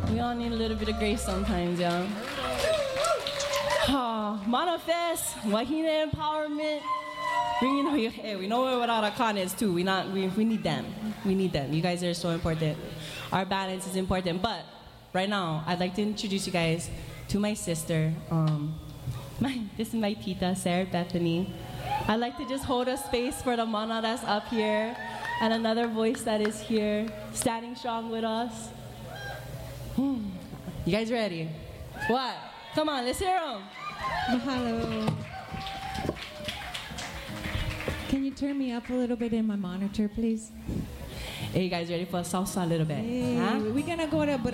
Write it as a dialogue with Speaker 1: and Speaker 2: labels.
Speaker 1: We all need a little bit of grace sometimes, y'all. Manifest, Wahine empowerment. Hey, we know what our con is too. We need them. We need them. You guys are so important. Our balance is important. But right now, I'd like to introduce you guys to my sister. This is my tita, Sarah Bethany. I'd like to just hold a space for the mana that's up here and another voice that is here, standing strong with us. You guys ready? What? Come on, let's hear them.
Speaker 2: Mahalo. Can you turn me up a little bit in my monitor, please?
Speaker 1: Hey, you guys ready for salsa a little bit?
Speaker 2: Hey,
Speaker 1: huh?
Speaker 2: we're gonna go to